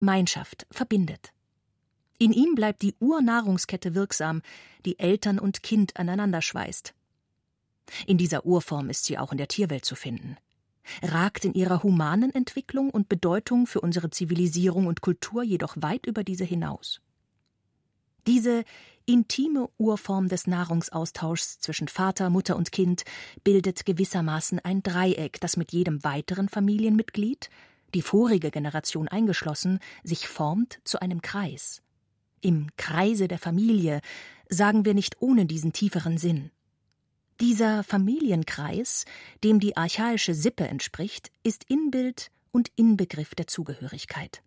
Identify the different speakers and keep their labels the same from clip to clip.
Speaker 1: Gemeinschaft verbindet. In ihm bleibt die Urnahrungskette wirksam, die Eltern und Kind aneinander schweißt. In dieser Urform ist sie auch in der Tierwelt zu finden, ragt in ihrer humanen Entwicklung und Bedeutung für unsere Zivilisierung und Kultur jedoch weit über diese hinaus. Diese intime Urform des Nahrungsaustauschs zwischen Vater, Mutter und Kind bildet gewissermaßen ein Dreieck, das mit jedem weiteren Familienmitglied, die vorige Generation eingeschlossen, sich formt zu einem Kreis. Im Kreise der Familie sagen wir nicht ohne diesen tieferen Sinn. Dieser Familienkreis, dem die archaische Sippe entspricht, ist Inbild und Inbegriff der Zugehörigkeit.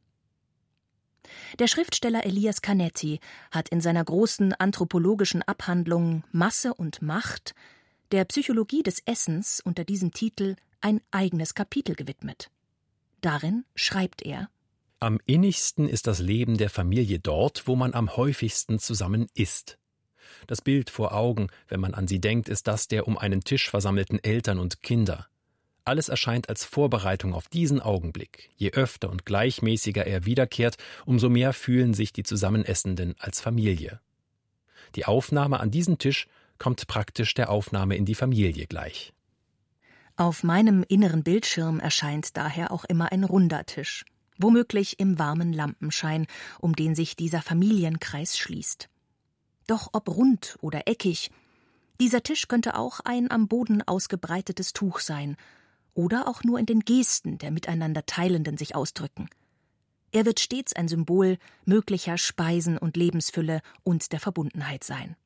Speaker 1: Der Schriftsteller Elias Canetti hat in seiner großen anthropologischen Abhandlung Masse und Macht der Psychologie des Essens unter diesem Titel ein eigenes Kapitel gewidmet. Darin schreibt er:
Speaker 2: Am innigsten ist das Leben der Familie dort, wo man am häufigsten zusammen isst. Das Bild vor Augen, wenn man an sie denkt, ist das der um einen Tisch versammelten Eltern und Kinder. Alles erscheint als Vorbereitung auf diesen Augenblick. Je öfter und gleichmäßiger er wiederkehrt, umso mehr fühlen sich die Zusammenessenden als Familie. Die Aufnahme an diesen Tisch kommt praktisch der Aufnahme in die Familie gleich.
Speaker 1: Auf meinem inneren Bildschirm erscheint daher auch immer ein runder Tisch, womöglich im warmen Lampenschein, um den sich dieser Familienkreis schließt. Doch ob rund oder eckig, dieser Tisch könnte auch ein am Boden ausgebreitetes Tuch sein oder auch nur in den Gesten der miteinander Teilenden sich ausdrücken. Er wird stets ein Symbol möglicher Speisen und Lebensfülle und der Verbundenheit sein.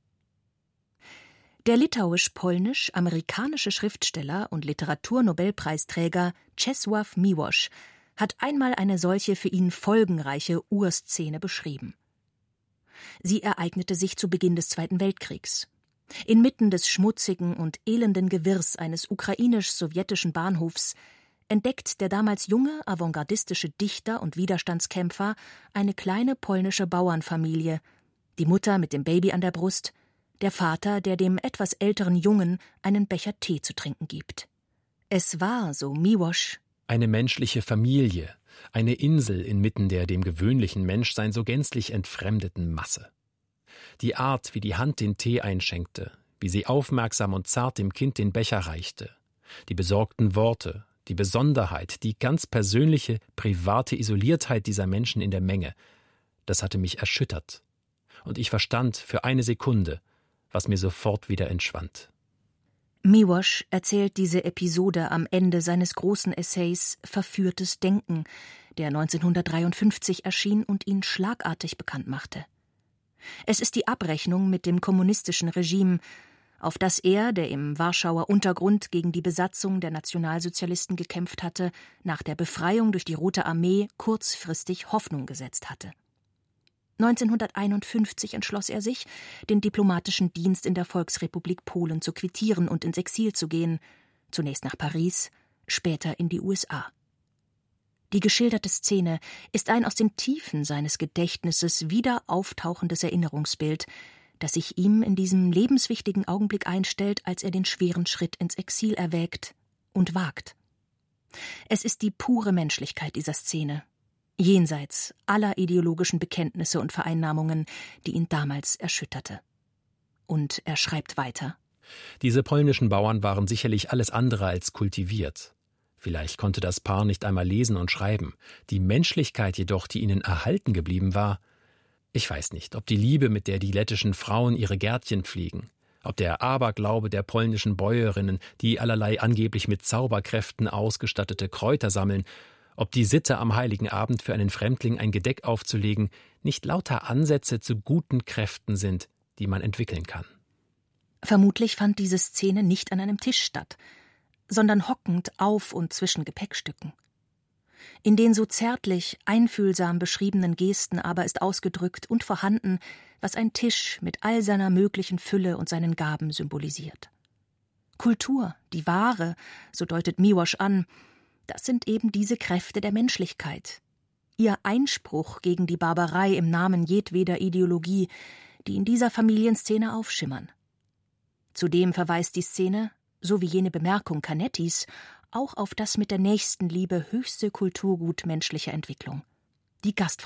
Speaker 1: Der litauisch-polnisch-amerikanische Schriftsteller und Literaturnobelpreisträger Czesław Miłosz hat einmal eine solche für ihn folgenreiche Urszene beschrieben. Sie ereignete sich zu Beginn des Zweiten Weltkriegs. Inmitten des schmutzigen und elenden Gewirrs eines ukrainisch-sowjetischen Bahnhofs entdeckt der damals junge, avantgardistische Dichter und Widerstandskämpfer eine kleine polnische Bauernfamilie, die Mutter mit dem Baby an der Brust, der Vater, der dem etwas älteren Jungen einen Becher Tee zu trinken gibt. Es war, so Miłosz,
Speaker 2: eine menschliche Familie, eine Insel inmitten der dem gewöhnlichen Menschsein so gänzlich entfremdeten Masse. Die Art, wie die Hand den Tee einschenkte, wie sie aufmerksam und zart dem Kind den Becher reichte, die besorgten Worte, die Besonderheit, die ganz persönliche, private Isoliertheit dieser Menschen in der Menge, das hatte mich erschüttert. Und ich verstand für eine Sekunde, was mir sofort wieder entschwand.
Speaker 1: Miłosz erzählt diese Episode am Ende seines großen Essays »Verführtes Denken«, der 1953 erschien und ihn schlagartig bekannt machte. Es ist die Abrechnung mit dem kommunistischen Regime, auf das er, der im Warschauer Untergrund gegen die Besatzung der Nationalsozialisten gekämpft hatte, nach der Befreiung durch die Rote Armee kurzfristig Hoffnung gesetzt hatte. 1951 entschloss er sich, den diplomatischen Dienst in der Volksrepublik Polen zu quittieren und ins Exil zu gehen, zunächst nach Paris, später in die USA. Die geschilderte Szene ist ein aus den Tiefen seines Gedächtnisses wieder auftauchendes Erinnerungsbild, das sich ihm in diesem lebenswichtigen Augenblick einstellt, als er den schweren Schritt ins Exil erwägt und wagt. Es ist die pure Menschlichkeit dieser Szene, jenseits aller ideologischen Bekenntnisse und Vereinnahmungen, die ihn damals erschütterte. Und er schreibt weiter:
Speaker 2: Diese polnischen Bauern waren sicherlich alles andere als kultiviert. Vielleicht konnte das Paar nicht einmal lesen und schreiben. Die Menschlichkeit jedoch, die ihnen erhalten geblieben war, ich weiß nicht, ob die Liebe, mit der die lettischen Frauen ihre Gärtchen pflegen, ob der Aberglaube der polnischen Bäuerinnen, die allerlei angeblich mit Zauberkräften ausgestattete Kräuter sammeln, ob die Sitte, am Heiligen Abend für einen Fremdling ein Gedeck aufzulegen, nicht lauter Ansätze zu guten Kräften sind, die man entwickeln kann.
Speaker 1: Vermutlich fand diese Szene nicht an einem Tisch statt, sondern hockend auf und zwischen Gepäckstücken. In den so zärtlich, einfühlsam beschriebenen Gesten aber ist ausgedrückt und vorhanden, was ein Tisch mit all seiner möglichen Fülle und seinen Gaben symbolisiert. Kultur, die Ware, so deutet Miłosz an, das sind eben diese Kräfte der Menschlichkeit. Ihr Einspruch gegen die Barbarei im Namen jedweder Ideologie, die in dieser Familienszene aufschimmern. Zudem verweist die Szene, so wie jene Bemerkung Canettis, auch auf das mit der Nächstenliebe höchste Kulturgut menschlicher Entwicklung. Die Gastfreundschaft